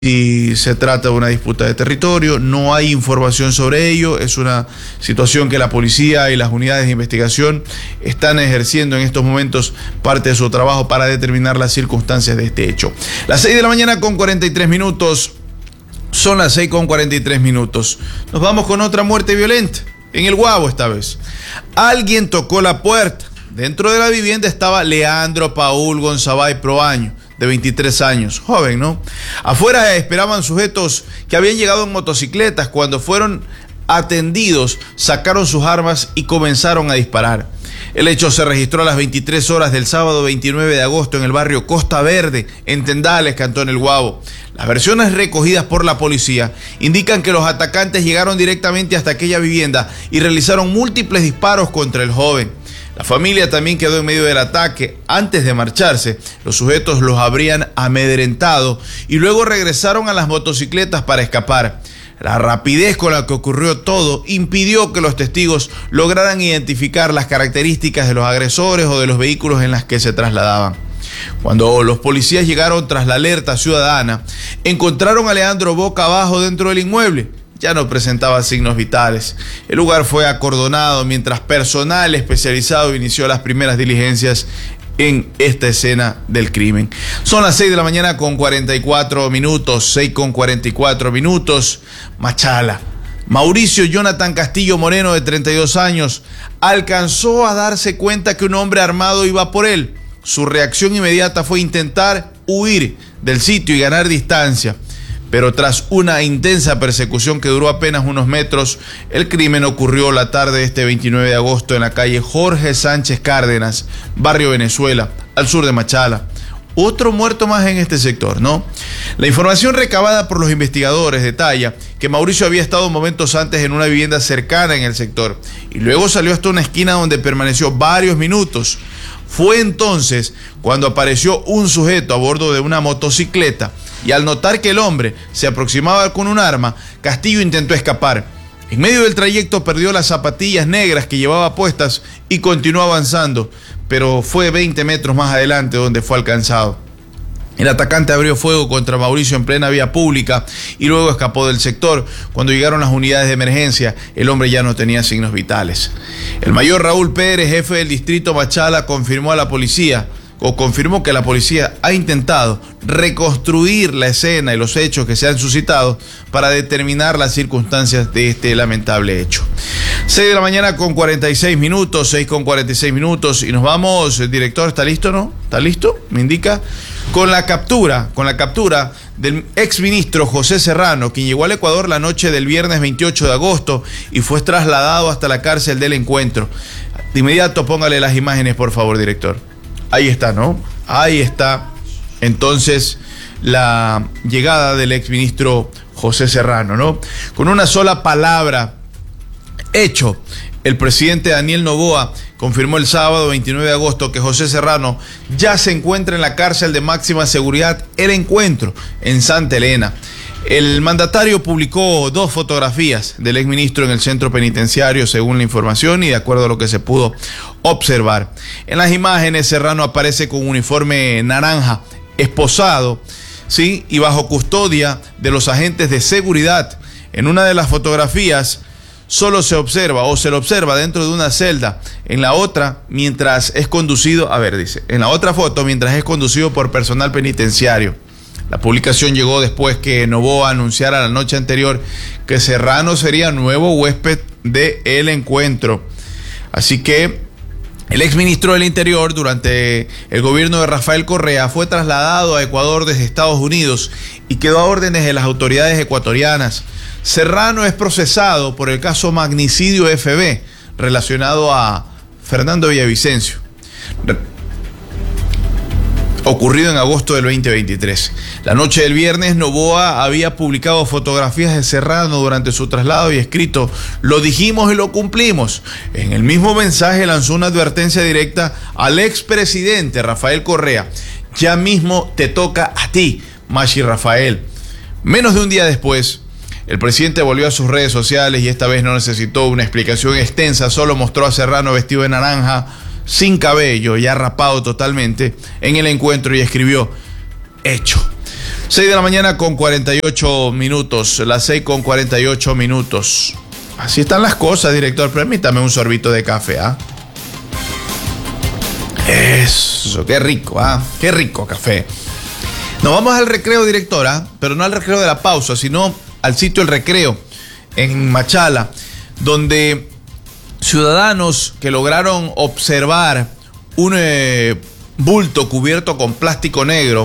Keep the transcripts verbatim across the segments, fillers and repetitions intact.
si se trata de una disputa de territorio, no hay información sobre ello, es una situación que la policía y las unidades de investigación están ejerciendo en estos momentos parte de su trabajo para determinar las circunstancias de este hecho. Las seis de la mañana con cuarenta y tres minutos, son las seis con cuarenta y tres minutos. Nos vamos con otra muerte violenta, en el Guabo esta vez. Alguien tocó la puerta, dentro de la vivienda estaba Leandro Paul Gonzabay Proaño, de veintitrés años, joven, ¿no? Afuera esperaban sujetos que habían llegado en motocicletas. Cuando fueron atendidos, sacaron sus armas y comenzaron a disparar. El hecho se registró a las veintitrés horas del sábado veintinueve de agosto en el barrio Costa Verde, en Tendales, Cantón El Guabo. Las versiones recogidas por la policía indican que los atacantes llegaron directamente hasta aquella vivienda y realizaron múltiples disparos contra el joven. La familia también quedó en medio del ataque. Antes de marcharse, los sujetos los habrían amedrentado y luego regresaron a las motocicletas para escapar. La rapidez con la que ocurrió todo impidió que los testigos lograran identificar las características de los agresores o de los vehículos en los que se trasladaban. Cuando los policías llegaron tras la alerta ciudadana, encontraron a Leandro boca abajo dentro del inmueble. Ya no presentaba signos vitales. El lugar fue acordonado mientras personal especializado inició las primeras diligencias en esta escena del crimen. Son las seis de la mañana con cuarenta y cuatro minutos, seis con cuarenta y cuatro minutos. Machala. Mauricio Jonathan Castillo Moreno, de treinta y dos años, alcanzó a darse cuenta que un hombre armado iba por él. Su reacción inmediata fue intentar huir del sitio y ganar distancia. Pero tras una intensa persecución que duró apenas unos metros, el crimen ocurrió la tarde de este veintinueve de agosto en la calle Jorge Sánchez Cárdenas, barrio Venezuela, al sur de Machala. Otro muerto más en este sector, ¿no? La información recabada por los investigadores detalla que Mauricio había estado momentos antes en una vivienda cercana en el sector y luego salió hasta una esquina donde permaneció varios minutos. Fue entonces cuando apareció un sujeto a bordo de una motocicleta y al notar que el hombre se aproximaba con un arma, Castillo intentó escapar. En medio del trayecto perdió las zapatillas negras que llevaba puestas y continuó avanzando, pero fue veinte metros más adelante donde fue alcanzado. El atacante abrió fuego contra Mauricio en plena vía pública y luego escapó del sector. Cuando llegaron las unidades de emergencia, el hombre ya no tenía signos vitales. El mayor Raúl Pérez, jefe del distrito Machala, confirmó a la policía, o confirmó que la policía ha intentado reconstruir la escena y los hechos que se han suscitado para determinar las circunstancias de este lamentable hecho. seis de la mañana con cuarenta y seis minutos, seis con cuarenta y seis minutos, y nos vamos. El director, ¿está listo, no? ¿Está listo? Me indica. Con la captura, con la captura del exministro José Serrano, quien llegó al Ecuador la noche del viernes veintiocho de agosto y fue trasladado hasta la cárcel del Encuentro. De inmediato, póngale las imágenes, por favor, director. Ahí está, ¿no? Ahí está, entonces, la llegada del exministro José Serrano, ¿no? Con una sola palabra, hecho. El presidente Daniel Noboa confirmó el sábado veintinueve de agosto que José Serrano ya se encuentra en la cárcel de máxima seguridad El Encuentro, en Santa Elena. El mandatario publicó dos fotografías del exministro en el centro penitenciario, según la información y de acuerdo a lo que se pudo observar. En las imágenes, Serrano aparece con un uniforme naranja, esposado, ¿sí? Y bajo custodia de los agentes de seguridad. En una de las fotografías solo se observa o se lo observa dentro de una celda. En la otra, mientras es conducido, a ver, dice, en la otra foto, mientras es conducido por personal penitenciario. La publicación llegó después que Noboa anunciara la noche anterior que Serrano sería nuevo huésped de El Encuentro. Así que el exministro del Interior, durante el gobierno de Rafael Correa, fue trasladado a Ecuador desde Estados Unidos y quedó a órdenes de las autoridades ecuatorianas. Serrano es procesado por el caso Magnicidio F B relacionado a Fernando Villavicencio, ocurrido en agosto del veinte veintitrés. La noche del viernes, Noboa había publicado fotografías de Serrano durante su traslado y escrito: "Lo dijimos y lo cumplimos". En el mismo mensaje lanzó una advertencia directa al expresidente Rafael Correa: "Ya mismo te toca a ti, Machi Rafael". Menos de un día después, el presidente volvió a sus redes sociales y esta vez no necesitó una explicación extensa, solo mostró a Serrano vestido de naranja, sin cabello, ya rapado totalmente, en El Encuentro y escribió: "Hecho". seis de la mañana con cuarenta y ocho minutos, las seis con cuarenta y ocho minutos. Así están las cosas, director. Permítame un sorbito de café, ¿ah? Eso, qué rico, ¿ah? Qué rico café. Nos vamos al recreo, directora, pero no al recreo de la pausa, sino al sitio El Recreo, en Machala, donde ciudadanos que lograron observar un eh, bulto cubierto con plástico negro,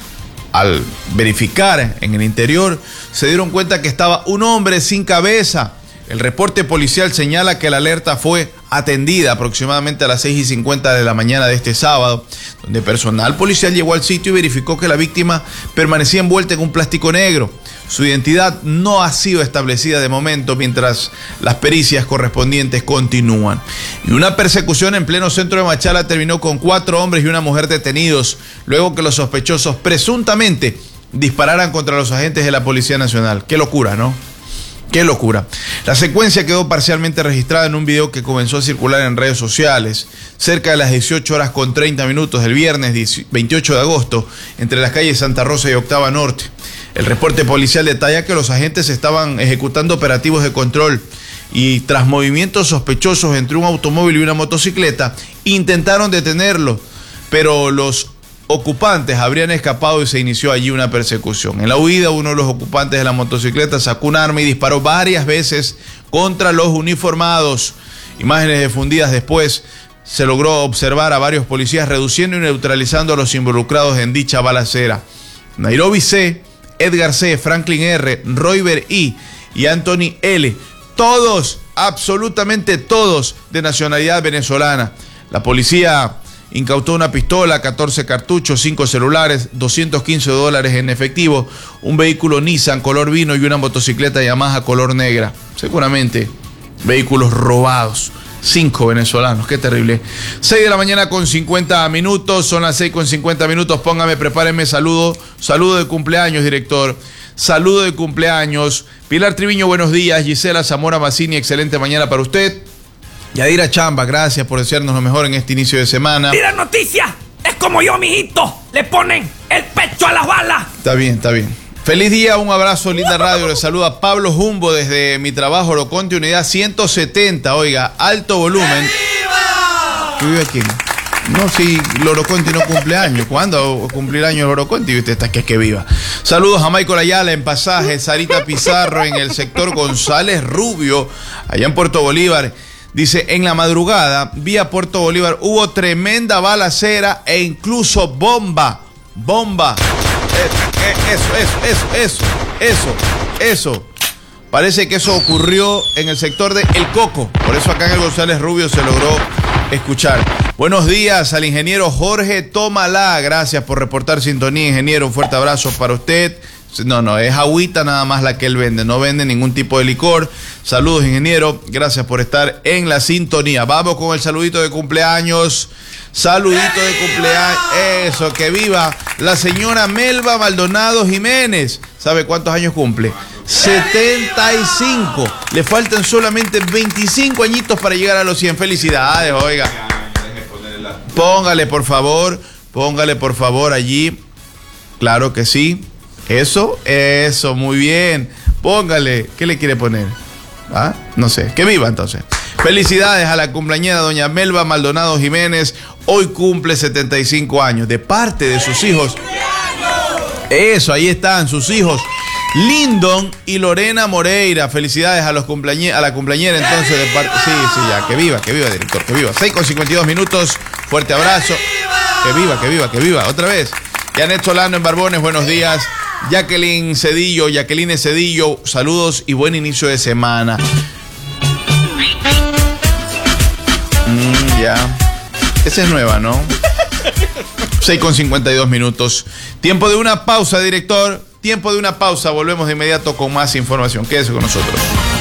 al verificar en el interior, se dieron cuenta que estaba un hombre sin cabeza. El reporte policial señala que la alerta fue atendida aproximadamente a las seis y cincuenta de la mañana de este sábado, donde personal policial llegó al sitio y verificó que la víctima permanecía envuelta en un plástico negro. Su identidad no ha sido establecida de momento, mientras las pericias correspondientes continúan. Y una persecución en pleno centro de Machala terminó con cuatro hombres y una mujer detenidos, luego que los sospechosos presuntamente dispararan contra los agentes de la Policía Nacional. Qué locura, ¿no? Qué locura. La secuencia quedó parcialmente registrada en un video que comenzó a circular en redes sociales cerca de las dieciocho horas con treinta minutos del viernes veintiocho de agosto entre las calles Santa Rosa y Octava Norte. El reporte policial detalla que los agentes estaban ejecutando operativos de control y tras movimientos sospechosos entre un automóvil y una motocicleta intentaron detenerlo, pero los ocupantes habrían escapado y se inició allí una persecución. En la huida, uno de los ocupantes de la motocicleta sacó un arma y disparó varias veces contra los uniformados. Imágenes difundidas después se logró observar a varios policías reduciendo y neutralizando a los involucrados en dicha balacera. Nairobi C, Edgar C, Franklin R, Royber I y Anthony L, todos, absolutamente todos, de nacionalidad venezolana. La policía incautó una pistola, catorce cartuchos, cinco celulares, doscientos quince dólares en efectivo, un vehículo Nissan color vino y una motocicleta Yamaha color negra. Seguramente vehículos robados. Cinco venezolanos, qué terrible. seis de la mañana con cincuenta minutos, son las seis con cincuenta minutos. Póngame, prepárenme saludo. Saludo de cumpleaños, director. Saludo de cumpleaños. Pilar Triviño, buenos días. Gisela Zamora Mazzini, excelente mañana para usted. Yadira Chamba, gracias por desearnos lo mejor en este inicio de semana. ¡Mira noticias! Es como yo, mijito. Le ponen el pecho a las balas. Está bien, está bien. Feliz día, un abrazo, linda radio. Les saluda Pablo Jumbo desde mi trabajo, Oroconte, unidad ciento setenta. Oiga, alto volumen. ¿Qué vive aquí? No, si el Oroconte no cumple años. ¿Cuándo cumplir años el Oroconte? Y usted está que es que viva. Saludos a Michael Ayala en Pasaje, Sarita Pizarro en el sector González Rubio, allá en Puerto Bolívar. Dice, en la madrugada, vía Puerto Bolívar, hubo tremenda balacera e incluso bomba. Bomba. Eso, eso, eso, eso, eso, eso. Parece que eso ocurrió en el sector de El Coco. Por eso acá en el González Rubio se logró escuchar. Buenos días al ingeniero Jorge Tomalá. Gracias por reportar sintonía, ingeniero. Un fuerte abrazo para usted. No, no, es agüita nada más la que él vende. No vende ningún tipo de licor. Saludos, ingeniero. Gracias por estar en la sintonía. Vamos con el saludito de cumpleaños. Saludito de cumpleaños. Eso, que viva la señora Melba Maldonado Jiménez. ¿Sabe cuántos años cumple? setenta y cinco. Le faltan solamente veinticinco añitos para llegar a los cien. Felicidades, oiga. Póngale, por favor. Póngale, por favor, allí. Claro que sí. Eso, eso, muy bien. Póngale. ¿Qué le quiere poner? ¿Ah? No sé. Que viva entonces. Felicidades a la cumpleañera doña Melba Maldonado Jiménez. Hoy cumple setenta y cinco años. De parte de sus hijos. Eso, ahí están sus hijos. Lindon y Lorena Moreira. Felicidades a los cumpleañe- a la cumpleañera entonces de parte. Sí, sí, ya. Que viva, que viva, director, que viva. seis con cincuenta y dos minutos. Fuerte abrazo. Que viva, que viva, que viva. Otra vez. Janet Solano en Barbones, buenos días. Jacqueline Cedillo, Jacqueline Cedillo, saludos y buen inicio de semana. Mm, ya. Esa es nueva, ¿no? seis con cincuenta y dos minutos. Tiempo de una pausa, director. Tiempo de una pausa. Volvemos de inmediato con más información. Quédese con nosotros.